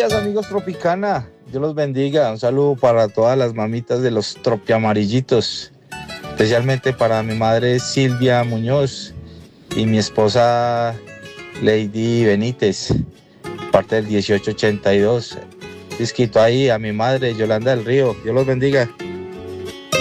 días, amigos Tropicana. Dios los bendiga. Un saludo para todas las mamitas de los tropiamarillitos, especialmente para mi madre Silvia Muñoz y mi esposa Lady Benítez, parte del 1882. Escrito ahí a mi madre Yolanda del Río. Dios los bendiga.